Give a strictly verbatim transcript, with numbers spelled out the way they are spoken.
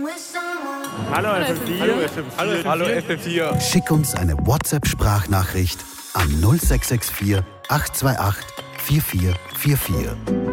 Hallo F M vier. Hallo F M vier. Hallo F M vier. Schick uns eine WhatsApp-Sprachnachricht an null sechs sechs vier, acht zwei acht, vier vier vier vier.